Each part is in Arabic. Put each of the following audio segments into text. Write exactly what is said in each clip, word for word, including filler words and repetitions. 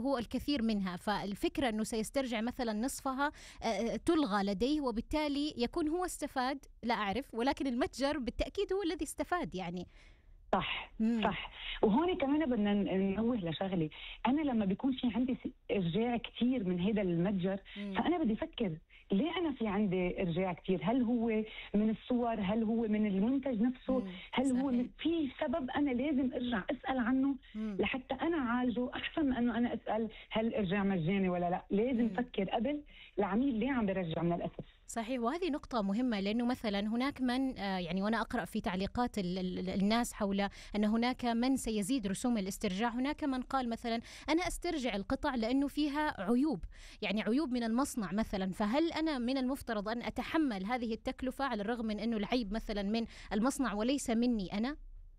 عنده الكثير منها، فالفكرة أنه سيسترجع مثلا نصفها تلغى لديه، وبالتالي يكون هو استفاد، لا أعرف، ولكن المتجر بالتأكيد هو الذي استفاد يعني. صح مم. صح. وهون كمان بدنا ننوه لشغله، انا لما بيكون في عندي ارجاع كثير من هذا المتجر، مم. فانا بدي افكر ليه انا في عندي ارجاع كثير، هل هو من الصور، هل هو من المنتج نفسه، مم. هل صحيح. هو من في سبب انا لازم ارجع اسال عنه مم. لحتى انا اعالجه، احسن من انه انا اسال هل الارجاع مجاني ولا لا. لازم افكر قبل العميل ليه عم برجع من الاسف. صحيح. وهذه نقطة مهمة، لأنه مثلا هناك من يعني وأنا أقرأ في تعليقات الناس حول أن هناك من سيزيد رسوم الاسترجاع، هناك من قال مثلا أنا أسترجع القطع لأنه فيها عيوب، يعني عيوب من المصنع مثلا، فهل أنا من المفترض أن أتحمل هذه التكلفة على الرغم من أنه العيب مثلا من المصنع وليس مني أنا؟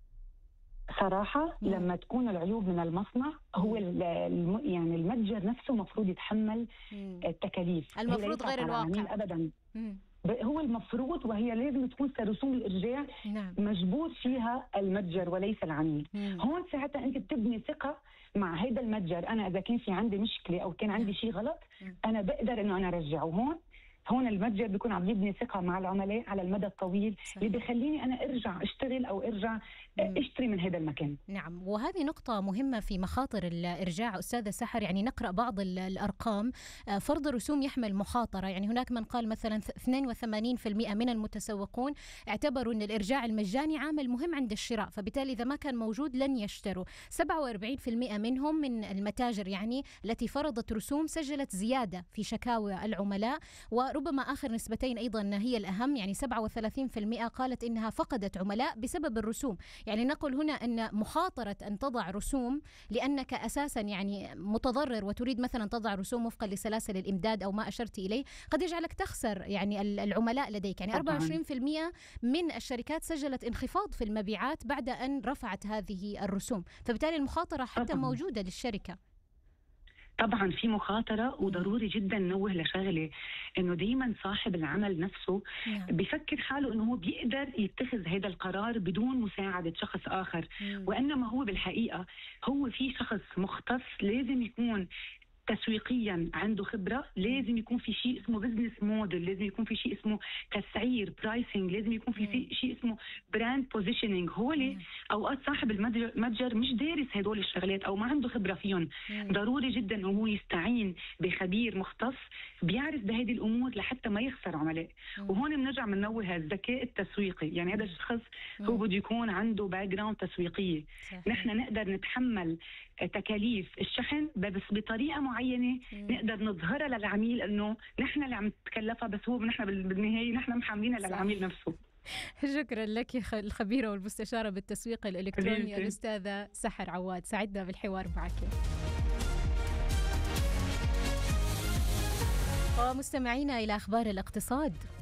صراحة مم. لما تكون العيوب من المصنع، هو الم... يعني المتجر نفسه مفروض يتحمل مم. التكاليف، المفروض غير الواقع أبدا. مم. هو المفروض، وهي لازم تكون رسوم الإرجاع نعم. مجبور فيها المتجر وليس العميل. مم. هون ساعتها أنت بتبني ثقة مع هذا المتجر، أنا إذا كان في عندي مشكلة أو كان عندي شيء غلط أنا بقدر إنه أنا أرجعه. هون هون المتجر بيكون عم يبني ثقة مع العملاء على المدى الطويل. صحيح. اللي بيخليني أنا أرجع أشتغل أو أرجع أشتري من هذا المكان. نعم. وهذه نقطة مهمة في مخاطر الإرجاع أستاذة سحر، يعني نقرأ بعض الأرقام. فرض الرسوم يحمل مخاطرة، يعني هناك من قال مثلا اثنين وثمانين بالمئة من المتسوقون اعتبروا أن الإرجاع المجاني عامل مهم عند الشراء، فبالتالي إذا ما كان موجود لن يشتروا. سبعة وأربعين بالمئة منهم من المتاجر يعني التي فرضت رسوم سجلت زيادة في شكاوى العملاء، وربما آخر نسبتين أيضا هي الأهم، يعني سبعة وثلاثين بالمئة قالت إنها فقدت عملاء بسبب الرسوم. يعني نقول هنا أن مخاطرة أن تضع رسوم لأنك أساسا يعني متضرر وتريد مثلا تضع رسوم وفقا لسلاسل الإمداد أو ما أشرت إليه، قد يجعلك تخسر يعني العملاء لديك. يعني أربعة وعشرين بالمئة من الشركات سجلت انخفاض في المبيعات بعد أن رفعت هذه الرسوم، فبالتالي المخاطرة حتى طبعاً. موجودة للشركة. طبعا في مخاطرة، وضروري جدا نوه لشغله انه دايما صاحب العمل نفسه نعم. بيفكر حاله انه هو بيقدر يتخذ هذا القرار بدون مساعدة شخص اخر. مم. وانما هو بالحقيقة هو في شخص مختص لازم يكون تسويقيا عنده خبرة، لازم يكون في شيء اسمه بزنس موديل، لازم يكون في شيء اسمه تسعير برايسنج، لازم يكون في شيء اسمه براند بوزيشننج. هو ليه اوقات صاحب المتجر مش دارس هدول الشغلات او ما عنده خبرة فيهم. ضروري جدا انه هو يستعين بخبير مختص بيعرف بهذه الامور لحتى ما يخسر عملاء. وهون بنرجع بننوه الذكاء التسويقي، يعني هذا الشخص هو بده يكون عنده باك جراوند تسويقية. نحن نقدر نتحمل تكاليف الشحن بس بطريقة معينة نقدر نظهرها للعميل انه نحن اللي عم نتكلفها، بس هو نحن بالنهاية نحن محملينها للعميل نفسه. شكرا لك الخبيرة والمستشارة بالتسويق الإلكتروني الأستاذة سحر عواد، سعدنا بالحوار معك. ومستمعينا إلى أخبار الاقتصاد.